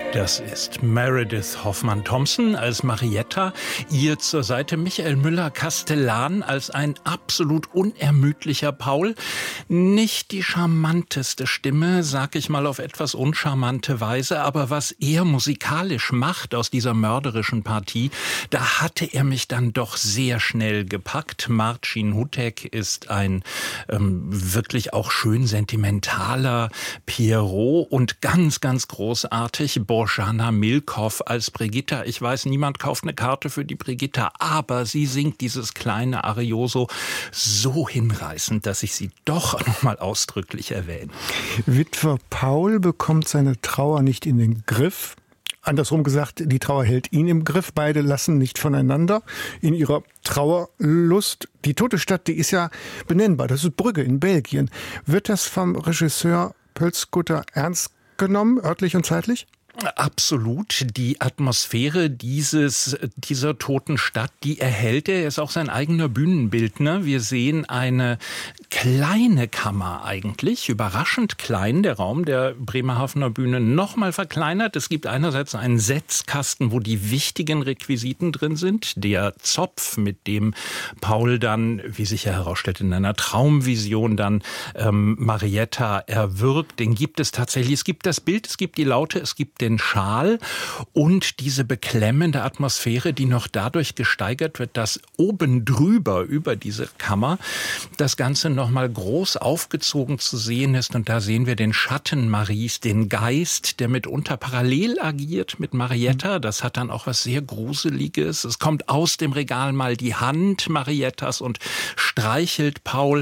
Das ist Meredith Hoffmann-Thompson als Marietta, ihr zur Seite Michael Müller-Castellan als ein absolut unermüdlicher Paul. Nicht die charmanteste Stimme, sag ich mal auf etwas uncharmante Weise, aber was er musikalisch macht aus dieser mörderischen Partie, da hatte er mich dann doch sehr schnell gepackt. Marcin Hutek ist ein wirklich auch schön sentimentaler Pierrot und ganz, ganz großartig Bożena Milkow als Brigitta. Ich weiß, niemand kauft eine Karte für die Brigitta, aber sie singt dieses kleine Arioso so hinreißend, dass ich sie doch nochmal ausdrücklich erwähne. Witwer Paul bekommt seine Trauer nicht in den Griff. Andersrum gesagt, die Trauer hält ihn im Griff. Beide lassen nicht voneinander in ihrer Trauerlust. Die tote Stadt, die ist ja benennbar. Das ist Brügge in Belgien. Wird das vom Regisseur Pölzgutter ernst genommen, örtlich und zeitlich? Absolut. Die Atmosphäre dieser toten Stadt, die erhält er. Er ist auch sein eigener Bühnenbildner. Wir sehen eine kleine Kammer eigentlich, überraschend klein, der Raum der Bremerhavener Bühne noch mal verkleinert. Es gibt einerseits einen Setzkasten, wo die wichtigen Requisiten drin sind. Der Zopf, mit dem Paul dann, wie sich ja herausstellt, in einer Traumvision dann Marietta erwürgt. Den gibt es tatsächlich. Es gibt das Bild, es gibt die Laute, es gibt den Schal und diese beklemmende Atmosphäre, die noch dadurch gesteigert wird, dass oben drüber, über diese Kammer, das Ganze noch mal groß aufgezogen zu sehen ist. Und da sehen wir den Schatten Maries, den Geist, der mitunter parallel agiert mit Marietta. Das hat dann auch was sehr Gruseliges. Es kommt aus dem Regal mal die Hand Mariettas und streichelt Paul.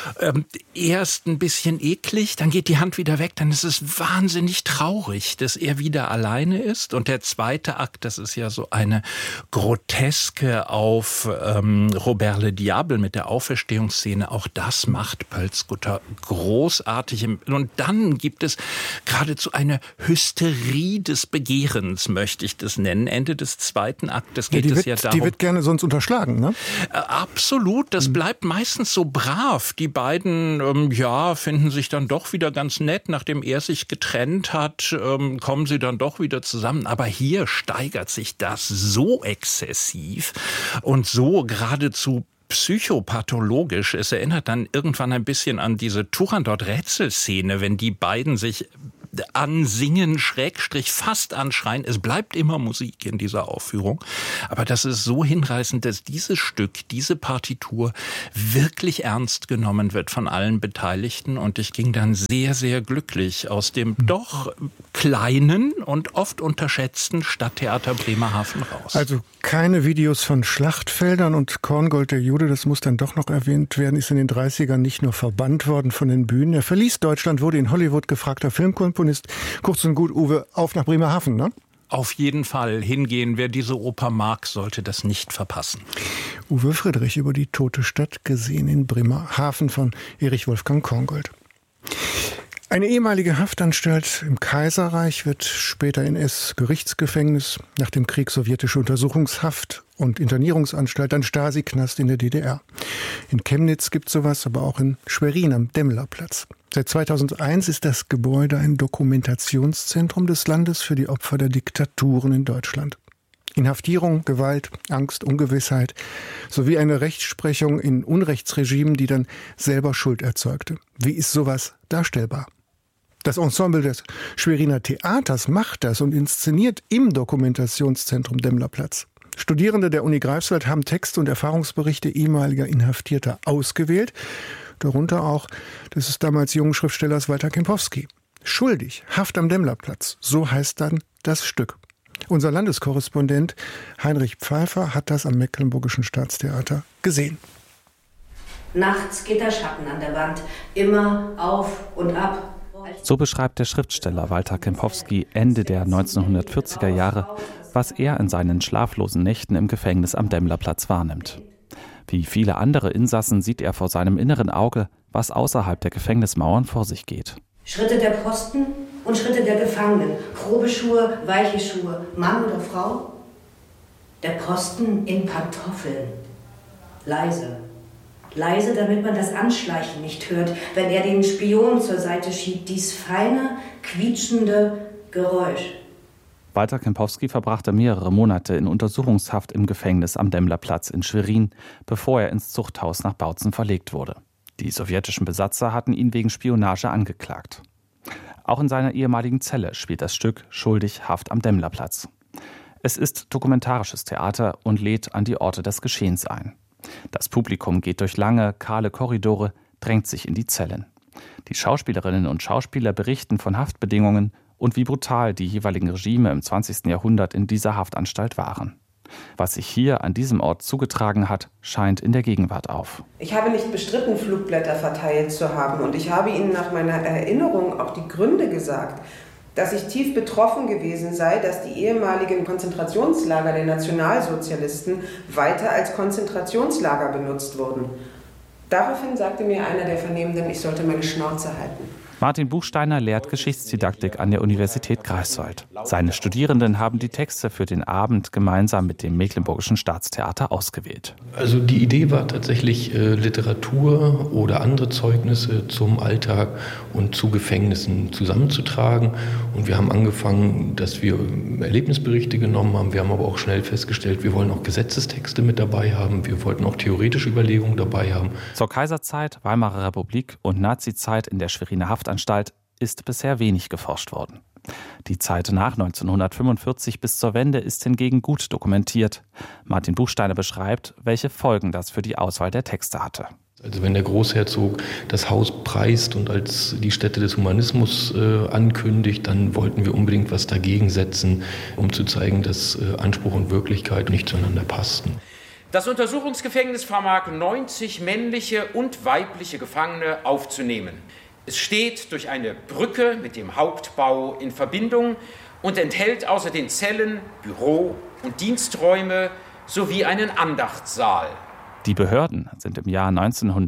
Erst ein bisschen eklig, dann geht die Hand wieder weg, dann ist es wahnsinnig traurig, dass er wieder alleine ist. Und der zweite Akt, das ist ja so eine Groteske auf Robert le Diable mit der Auferstehungsszene. Auch das macht Pölzgutter großartig. Und dann gibt es geradezu eine Hysterie des Begehrens, möchte ich das nennen. Ende des zweiten Aktes geht es ja darum. Die wird gerne sonst unterschlagen, ne? Absolut, das bleibt meistens so brav. Die beiden, finden sich dann doch wieder ganz nett. Nachdem er sich getrennt hat, kommen sie dann doch wieder zusammen. Aber hier steigert sich das so exzessiv und so geradezu psychopathologisch. Es erinnert dann irgendwann ein bisschen an diese Turandot-Rätselszene, wenn die beiden sich ansingen, Schrägstrich fast anschreien. Es bleibt immer Musik in dieser Aufführung. Aber das ist so hinreißend, dass dieses Stück, diese Partitur wirklich ernst genommen wird von allen Beteiligten. Und ich ging dann sehr, sehr glücklich aus dem doch kleinen und oft unterschätzten Stadttheater Bremerhaven raus. Also keine Videos von Schlachtfeldern und Korngold der Jude, das muss dann doch noch erwähnt werden, ist in den 30ern nicht nur verbannt worden von den Bühnen. Er verließ Deutschland, wurde in Hollywood gefragter Filmkomponist. Kurz und gut, Uwe, auf nach Bremerhaven, ne? Auf jeden Fall hingehen. Wer diese Oper mag, sollte das nicht verpassen. Uwe Friedrich über die tote Stadt, gesehen in Bremerhaven von Erich Wolfgang Korngold. Eine ehemalige Haftanstalt im Kaiserreich wird später NS-Gerichtsgefängnis, nach dem Krieg sowjetische Untersuchungshaft und Internierungsanstalt, dann Stasi-Knast in der DDR. In Chemnitz gibt es sowas, aber auch in Schwerin am Demmlerplatz. Seit 2001 ist das Gebäude ein Dokumentationszentrum des Landes für die Opfer der Diktaturen in Deutschland. Inhaftierung, Gewalt, Angst, Ungewissheit sowie eine Rechtsprechung in Unrechtsregimen, die dann selber Schuld erzeugte. Wie ist sowas darstellbar? Das Ensemble des Schweriner Theaters macht das und inszeniert im Dokumentationszentrum Demmlerplatz. Studierende der Uni Greifswald haben Texte und Erfahrungsberichte ehemaliger Inhaftierter ausgewählt, darunter auch des damals jungen Schriftstellers Walter Kempowski. Schuldig, Haft am Demmlerplatz, so heißt dann das Stück. Unser Landeskorrespondent Heinrich Pfeiffer hat das am Mecklenburgischen Staatstheater gesehen. Nachts geht der Schatten an der Wand, immer auf und ab. So beschreibt der Schriftsteller Walter Kempowski Ende der 1940er Jahre, was er in seinen schlaflosen Nächten im Gefängnis am Demmlerplatz wahrnimmt. Wie viele andere Insassen sieht er vor seinem inneren Auge, was außerhalb der Gefängnismauern vor sich geht. Schritte der Posten und Schritte der Gefangenen, grobe Schuhe, weiche Schuhe, Mann oder Frau. Der Posten in Pantoffeln, leise. Leise, damit man das Anschleichen nicht hört, wenn er den Spion zur Seite schiebt, dies feine, quietschende Geräusch. Walter Kempowski verbrachte mehrere Monate in Untersuchungshaft im Gefängnis am Demmlerplatz in Schwerin, bevor er ins Zuchthaus nach Bautzen verlegt wurde. Die sowjetischen Besatzer hatten ihn wegen Spionage angeklagt. Auch in seiner ehemaligen Zelle spielt das Stück Schuldig, Haft am Demmlerplatz. Es ist dokumentarisches Theater und lädt an die Orte des Geschehens ein. Das Publikum geht durch lange, kahle Korridore, drängt sich in die Zellen. Die Schauspielerinnen und Schauspieler berichten von Haftbedingungen und wie brutal die jeweiligen Regime im 20. Jahrhundert in dieser Haftanstalt waren. Was sich hier an diesem Ort zugetragen hat, scheint in der Gegenwart auf. Ich habe nicht bestritten, Flugblätter verteilt zu haben. Und ich habe Ihnen nach meiner Erinnerung auch die Gründe gesagt, dass ich tief betroffen gewesen sei, dass die ehemaligen Konzentrationslager der Nationalsozialisten weiter als Konzentrationslager benutzt wurden. Daraufhin sagte mir einer der Vernehmenden, ich sollte meine Schnauze halten. Martin Buchsteiner lehrt Geschichtsdidaktik an der Universität Greifswald. Seine Studierenden haben die Texte für den Abend gemeinsam mit dem Mecklenburgischen Staatstheater ausgewählt. Also die Idee war tatsächlich, Literatur oder andere Zeugnisse zum Alltag und zu Gefängnissen zusammenzutragen. Und wir haben angefangen, dass wir Erlebnisberichte genommen haben. Wir haben aber auch schnell festgestellt, wir wollen auch Gesetzestexte mit dabei haben. Wir wollten auch theoretische Überlegungen dabei haben. Zur Kaiserzeit, Weimarer Republik und Nazizeit in der Schweriner Haftanstalt ist bisher wenig geforscht worden. Die Zeit nach 1945 bis zur Wende ist hingegen gut dokumentiert. Martin Buchsteiner beschreibt, welche Folgen das für die Auswahl der Texte hatte. Also wenn der Großherzog das Haus preist und als die Stätte des Humanismus ankündigt, dann wollten wir unbedingt was dagegen setzen, um zu zeigen, dass Anspruch und Wirklichkeit nicht zueinander passten. Das Untersuchungsgefängnis vermag 90 männliche und weibliche Gefangene aufzunehmen. Es steht durch eine Brücke mit dem Hauptbau in Verbindung und enthält außer den Zellen Büro- und Diensträume sowie einen Andachtssaal. Die Behörden sind im Jahr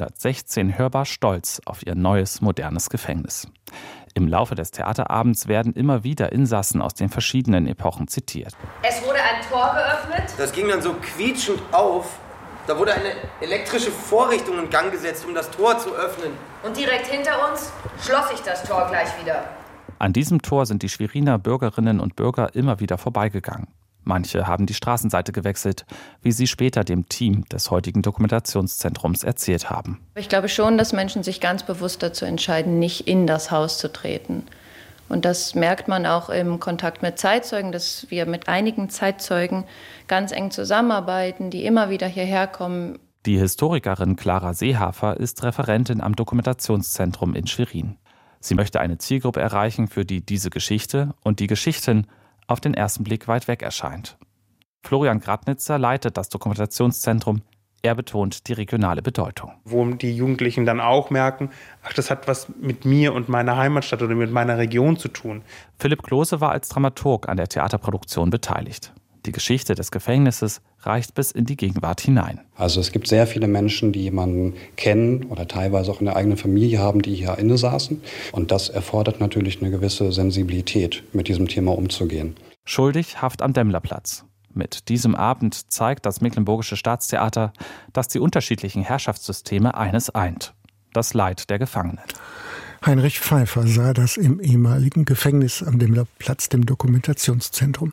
1916 hörbar stolz auf ihr neues, modernes Gefängnis. Im Laufe des Theaterabends werden immer wieder Insassen aus den verschiedenen Epochen zitiert. Es wurde ein Tor geöffnet. Das ging dann so quietschend auf. Da wurde eine elektrische Vorrichtung in Gang gesetzt, um das Tor zu öffnen. Und direkt hinter uns schloss sich das Tor gleich wieder. An diesem Tor sind die Schweriner Bürgerinnen und Bürger immer wieder vorbeigegangen. Manche haben die Straßenseite gewechselt, wie sie später dem Team des heutigen Dokumentationszentrums erzählt haben. Ich glaube schon, dass Menschen sich ganz bewusst dazu entscheiden, nicht in das Haus zu treten. Und das merkt man auch im Kontakt mit Zeitzeugen, dass wir mit einigen Zeitzeugen ganz eng zusammenarbeiten, die immer wieder hierher kommen. Die Historikerin Clara Seehafer ist Referentin am Dokumentationszentrum in Schwerin. Sie möchte eine Zielgruppe erreichen, für die diese Geschichte und die Geschichten auf den ersten Blick weit weg erscheint. Florian Gradnitzer leitet das Dokumentationszentrum. Er betont die regionale Bedeutung. Wo die Jugendlichen dann auch merken, ach, das hat was mit mir und meiner Heimatstadt oder mit meiner Region zu tun. Philipp Klose war als Dramaturg an der Theaterproduktion beteiligt. Die Geschichte des Gefängnisses reicht bis in die Gegenwart hinein. Also es gibt sehr viele Menschen, die jemanden kennen oder teilweise auch in der eigenen Familie haben, die hier innesaßen. Und das erfordert natürlich eine gewisse Sensibilität, mit diesem Thema umzugehen. Schuldig, Haft am Demmlerplatz. Mit diesem Abend zeigt das Mecklenburgische Staatstheater, dass die unterschiedlichen Herrschaftssysteme eines eint: das Leid der Gefangenen. Heinrich Pfeiffer sah das im ehemaligen Gefängnis am Demmlerplatz, dem Dokumentationszentrum.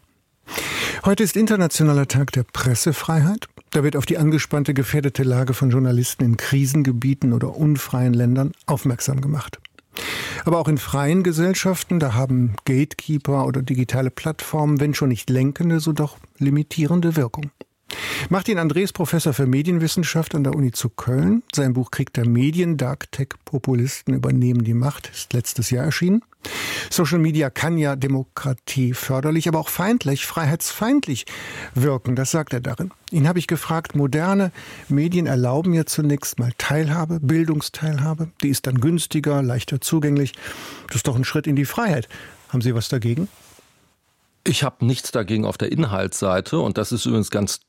Heute ist Internationaler Tag der Pressefreiheit. Da wird auf die angespannte, gefährdete Lage von Journalisten in Krisengebieten oder unfreien Ländern aufmerksam gemacht. Aber auch in freien Gesellschaften, da haben Gatekeeper oder digitale Plattformen, wenn schon nicht lenkende, so doch limitierende Wirkung. Martin Andres, Professor für Medienwissenschaft an der Uni zu Köln. Sein Buch Krieg der Medien, Dark-Tech-Populisten übernehmen die Macht, ist letztes Jahr erschienen. Social Media kann ja demokratieförderlich, aber auch feindlich, freiheitsfeindlich wirken, das sagt er darin. Ihn habe ich gefragt, moderne Medien erlauben ja zunächst mal Teilhabe, Bildungsteilhabe. Die ist dann günstiger, leichter zugänglich. Das ist doch ein Schritt in die Freiheit. Haben Sie was dagegen? Ich habe nichts dagegen auf der Inhaltsseite und das ist übrigens ganz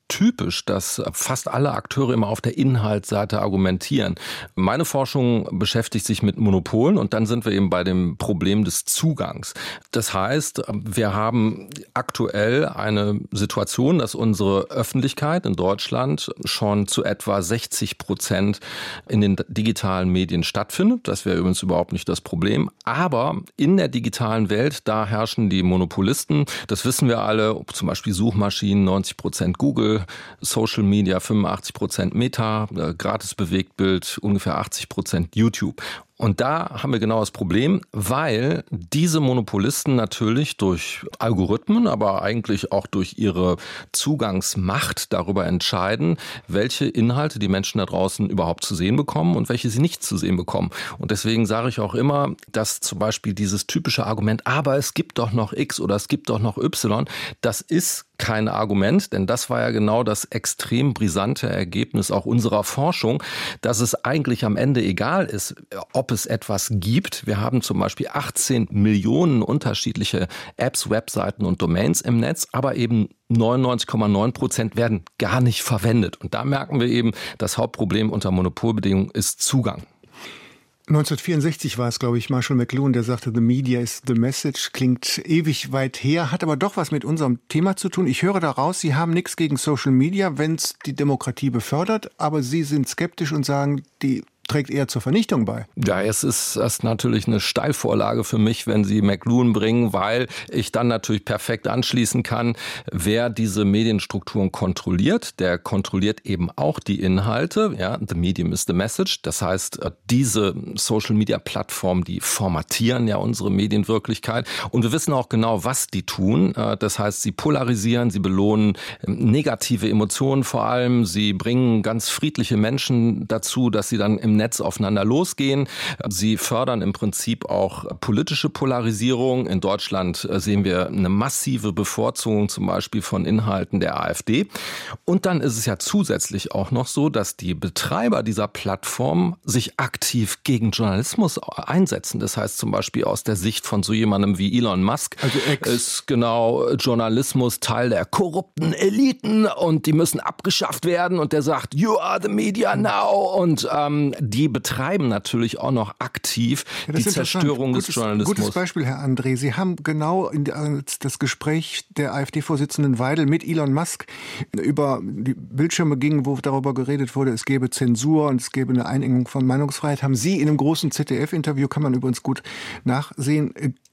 typisch, dass fast alle Akteure immer auf der Inhaltsseite argumentieren. Meine Forschung beschäftigt sich mit Monopolen und dann sind wir eben bei dem Problem des Zugangs. Das heißt, wir haben aktuell eine Situation, dass unsere Öffentlichkeit in Deutschland schon zu etwa 60% in den digitalen Medien stattfindet. Das wäre übrigens überhaupt nicht das Problem. Aber in der digitalen Welt, da herrschen die Monopolisten. Das wissen wir alle, zum Beispiel Suchmaschinen, 90% Google, Social Media 85% Meta, gratis Bewegtbild ungefähr 80% YouTube. Und da haben wir genau das Problem, weil diese Monopolisten natürlich durch Algorithmen, aber eigentlich auch durch ihre Zugangsmacht darüber entscheiden, welche Inhalte die Menschen da draußen überhaupt zu sehen bekommen und welche sie nicht zu sehen bekommen. Und deswegen sage ich auch immer, dass zum Beispiel dieses typische Argument, aber es gibt doch noch X oder es gibt doch noch Y, das ist kein Argument, denn das war ja genau das extrem brisante Ergebnis auch unserer Forschung, dass es eigentlich am Ende egal ist, ob es etwas gibt. Wir haben zum Beispiel 18 Millionen unterschiedliche Apps, Webseiten und Domains im Netz, aber eben 99,9% werden gar nicht verwendet. Und da merken wir eben, das Hauptproblem unter Monopolbedingungen ist Zugang. 1964 war es, glaube ich, Marshall McLuhan, der sagte, the media is the message, klingt ewig weit her, hat aber doch was mit unserem Thema zu tun. Ich höre daraus, Sie haben nichts gegen Social Media, wenn es die Demokratie befördert, aber Sie sind skeptisch und sagen, die trägt eher zur Vernichtung bei. Ja, es ist natürlich eine Steilvorlage für mich, wenn Sie McLuhan bringen, weil ich dann natürlich perfekt anschließen kann, wer diese Medienstrukturen kontrolliert, der kontrolliert eben auch die Inhalte. Ja, the medium is the message. Das heißt, diese Social-Media-Plattformen, die formatieren ja unsere Medienwirklichkeit. Und wir wissen auch genau, was die tun. Das heißt, sie polarisieren, sie belohnen negative Emotionen vor allem. Sie bringen ganz friedliche Menschen dazu, dass sie dann im Netz aufeinander losgehen. Sie fördern im Prinzip auch politische Polarisierung. In Deutschland sehen wir eine massive Bevorzugung zum Beispiel von Inhalten der AfD. Und dann ist es ja zusätzlich auch noch so, dass die Betreiber dieser Plattform sich aktiv gegen Journalismus einsetzen. Das heißt zum Beispiel aus der Sicht von so jemandem wie Elon Musk ist genau Journalismus Teil der korrupten Eliten und die müssen abgeschafft werden. Und der sagt, you are the media now. Und die betreiben natürlich auch noch aktiv die Zerstörung des Journalismus. Gutes Beispiel, Herr André. Sie haben genau das Gespräch der AfD-Vorsitzenden Weidel mit Elon Musk über die Bildschirme ging, wo darüber geredet wurde, es gäbe Zensur und es gäbe eine Einengung von Meinungsfreiheit. Haben Sie in einem großen ZDF-Interview, kann man übrigens gut nachsehen,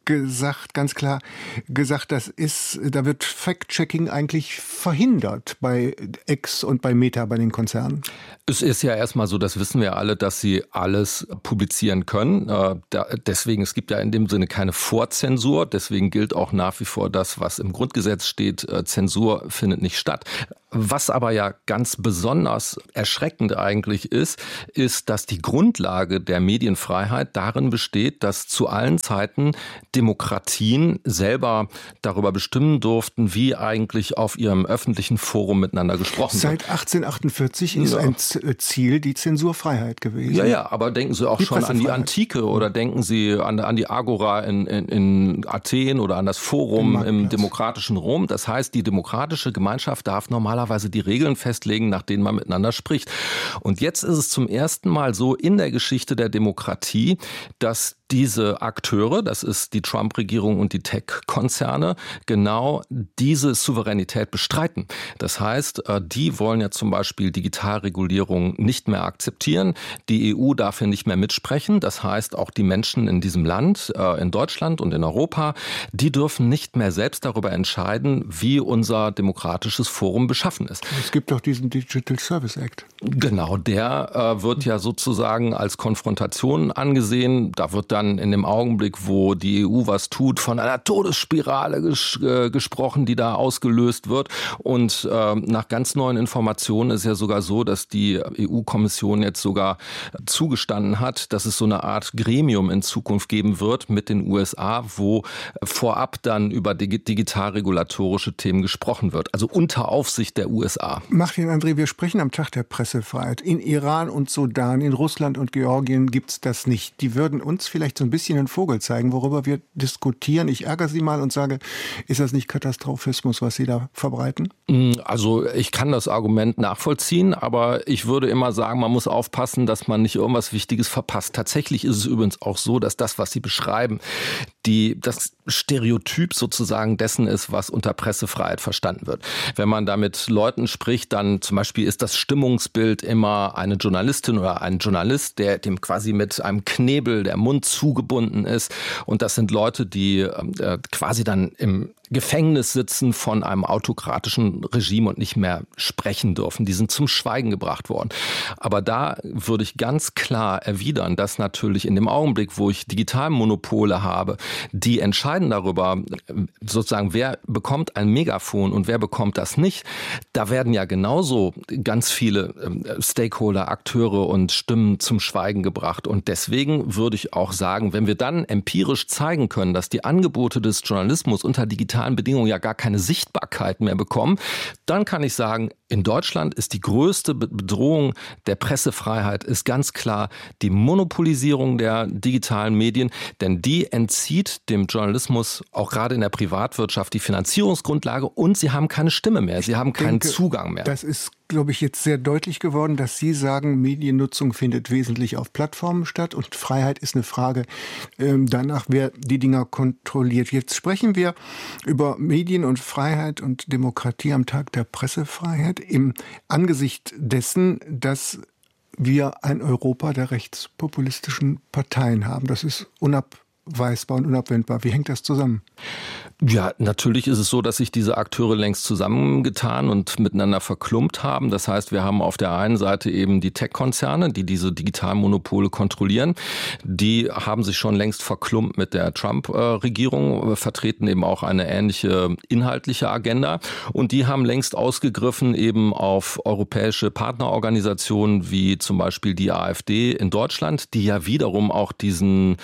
ganz klar gesagt, da wird Fact-Checking eigentlich verhindert bei X und bei Meta, bei den Konzernen. Es ist ja erstmal so, das wissen wir alle, dass sie alles publizieren können. Deswegen, es gibt ja in dem Sinne keine Vorzensur. Deswegen gilt auch nach wie vor das, was im Grundgesetz steht. Zensur findet nicht statt. Was aber ja ganz besonders erschreckend eigentlich ist, dass die Grundlage der Medienfreiheit darin besteht, dass zu allen Zeiten Demokratien selber darüber bestimmen durften, wie eigentlich auf ihrem öffentlichen Forum miteinander gesprochen wird. Seit 1848 ist ein Ziel die Zensurfreiheit gewesen. Ja, aber denken Sie auch schon an die Antike oder denken Sie an die Agora in Athen oder an das Forum im demokratischen Rom. Das heißt, die demokratische Gemeinschaft darf normalerweise die Regeln festlegen, nach denen man miteinander spricht. Und jetzt ist es zum ersten Mal so in der Geschichte der Demokratie, dass diese Akteure, das ist die Trump-Regierung und die Tech-Konzerne, genau diese Souveränität bestreiten. Das heißt, die wollen ja zum Beispiel Digitalregulierung nicht mehr akzeptieren. Die EU darf hier nicht mehr mitsprechen. Das heißt, auch die Menschen in diesem Land, in Deutschland und in Europa, die dürfen nicht mehr selbst darüber entscheiden, wie unser demokratisches Forum beschaffen ist. Es gibt doch diesen Digital Service Act. Genau, der wird ja sozusagen als Konfrontation angesehen. Da wird dann in dem Augenblick, wo die EU was tut, von einer Todesspirale gesprochen, die da ausgelöst wird. Und nach ganz neuen Informationen ist ja sogar so, dass die EU-Kommission jetzt sogar zugestanden hat, dass es so eine Art Gremium in Zukunft geben wird mit den USA, wo vorab dann über digitalregulatorische Themen gesprochen wird. Also unter Aufsicht der USA. Martin, André, wir sprechen am Tag der Pressefreiheit. In Iran und Sudan, in Russland und Georgien gibt es das nicht. Die würden uns vielleicht vielleicht so ein bisschen einen Vogel zeigen, worüber wir diskutieren? Ich ärgere Sie mal und sage, ist das nicht Katastrophismus, was Sie da verbreiten? Also ich kann das Argument nachvollziehen, aber ich würde immer sagen, man muss aufpassen, dass man nicht irgendwas Wichtiges verpasst. Tatsächlich ist es übrigens auch so, dass das, was Sie beschreiben, das Stereotyp sozusagen dessen ist, was unter Pressefreiheit verstanden wird. Wenn man da mit Leuten spricht, dann zum Beispiel ist das Stimmungsbild immer eine Journalistin oder ein Journalist, dem quasi mit einem Knebel der Mund zugebunden ist. Und das sind Leute, die quasi dann im Gefängnis sitzen von einem autokratischen Regime und nicht mehr sprechen dürfen. Die sind zum Schweigen gebracht worden. Aber da würde ich ganz klar erwidern, dass natürlich in dem Augenblick, wo ich Digitalmonopole habe, die entscheiden darüber, sozusagen, wer bekommt ein Megafon und wer bekommt das nicht. Da werden ja genauso ganz viele Stakeholder, Akteure und Stimmen zum Schweigen gebracht. Und deswegen würde ich auch sagen, wenn wir dann empirisch zeigen können, dass die Angebote des Journalismus unter digitalen Bedingungen ja gar keine Sichtbarkeit mehr bekommen, dann kann ich sagen, in Deutschland ist die größte Bedrohung der Pressefreiheit ist ganz klar die Monopolisierung der digitalen Medien, denn die entzieht dem Journalismus auch gerade in der Privatwirtschaft die Finanzierungsgrundlage und sie haben keine Stimme mehr, sie haben keinen Zugang mehr. Das ist, glaube ich, jetzt sehr deutlich geworden, dass Sie sagen, Mediennutzung findet wesentlich auf Plattformen statt und Freiheit ist eine Frage danach, wer die Dinger kontrolliert. Jetzt sprechen wir über Medien und Freiheit und Demokratie am Tag der Pressefreiheit im Angesicht dessen, dass wir ein Europa der rechtspopulistischen Parteien haben. Das ist unabweisbar und unabwendbar. Wie hängt das zusammen? Ja, natürlich ist es so, dass sich diese Akteure längst zusammengetan und miteinander verklumpt haben. Das heißt, wir haben auf der einen Seite eben die Tech-Konzerne, die diese Digitalmonopole kontrollieren. Die haben sich schon längst verklumpt mit der Trump-Regierung, vertreten eben auch eine ähnliche inhaltliche Agenda. Und die haben längst ausgegriffen eben auf europäische Partnerorganisationen wie zum Beispiel die AfD in Deutschland, die ja wiederum auch diesen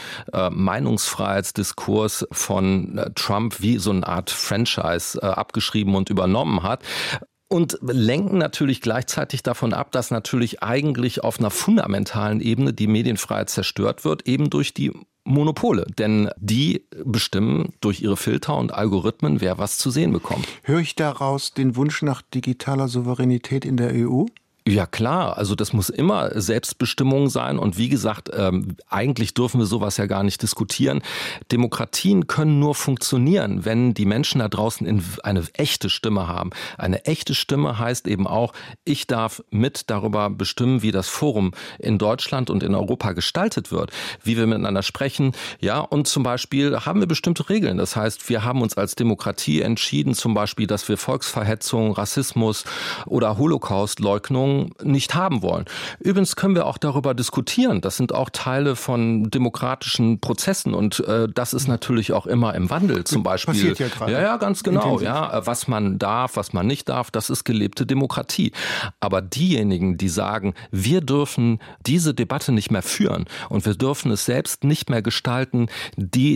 Meinungsfreiheitsdiskurs von Trump wie so eine Art Franchise abgeschrieben und übernommen hat. Und lenken natürlich gleichzeitig davon ab, dass natürlich eigentlich auf einer fundamentalen Ebene die Medienfreiheit zerstört wird, eben durch die Monopole. Denn die bestimmen durch ihre Filter und Algorithmen, wer was zu sehen bekommt. Höre ich daraus den Wunsch nach digitaler Souveränität in der EU? Ja klar, also das muss immer Selbstbestimmung sein und wie gesagt, eigentlich dürfen wir sowas ja gar nicht diskutieren. Demokratien können nur funktionieren, wenn die Menschen da draußen eine echte Stimme haben. Eine echte Stimme heißt eben auch, ich darf mit darüber bestimmen, wie das Forum in Deutschland und in Europa gestaltet wird, wie wir miteinander sprechen. Ja, und zum Beispiel haben wir bestimmte Regeln. Das heißt, wir haben uns als Demokratie entschieden, zum Beispiel, dass wir Volksverhetzung, Rassismus oder Holocaustleugnung nicht haben wollen. Übrigens können wir auch darüber diskutieren. Das sind auch Teile von demokratischen Prozessen und das ist natürlich auch immer im Wandel. Zum Beispiel. Passiert ja gerade. Ja, ganz genau. Ja, was man darf, was man nicht darf, das ist gelebte Demokratie. Aber diejenigen, die sagen, wir dürfen diese Debatte nicht mehr führen und wir dürfen es selbst nicht mehr gestalten, die